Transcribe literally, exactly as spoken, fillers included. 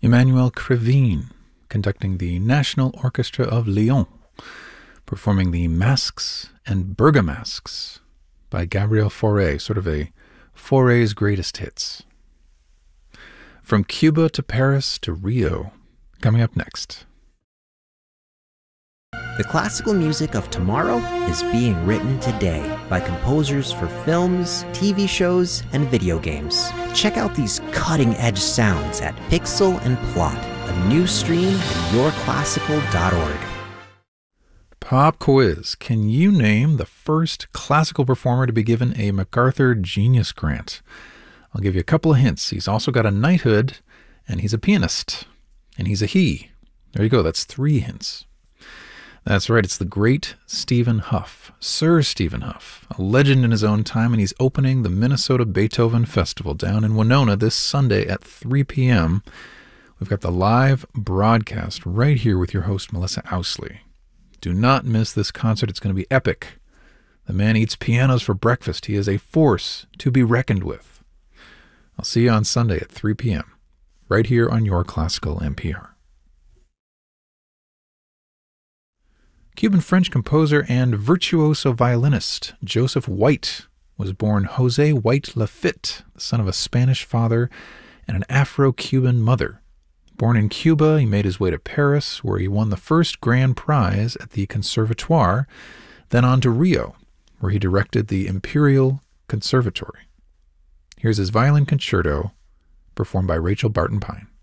Emmanuel Crevin, conducting the National Orchestra of Lyon, performing the Masques and Bergamasques by Gabriel Fauré, sort of a Fauré's greatest hits. From Cuba to Paris to Rio, coming up next. The classical music of tomorrow is being written today by composers for films, T V shows, and video games. Check out these cutting-edge sounds at Pixel and Plot, a new stream at your classical dot org. Pop quiz. Can you name the first classical performer to be given a MacArthur Genius Grant? I'll give you a couple of hints. He's also got a knighthood, and he's a pianist, and he's a he. There you go. That's three hints. That's right. It's the great Stephen Hough, Sir Stephen Hough, a legend in his own time, and he's opening the Minnesota Beethoven Festival down in Winona this Sunday at three p.m. We've got the live broadcast right here with your host, Melissa Ousley. Do not miss this concert. It's going to be epic. The man eats pianos for breakfast. He is a force to be reckoned with. I'll see you on Sunday at three p.m. right here on Your Classical N P R. Cuban-French composer and virtuoso violinist Joseph White was born Jose White Lafitte, the son of a Spanish father and an Afro-Cuban mother. Born in Cuba, he made his way to Paris, where he won the first grand prize at the Conservatoire, then on to Rio, where he directed the Imperial Conservatory. Here's his violin concerto, performed by Rachel Barton Pine.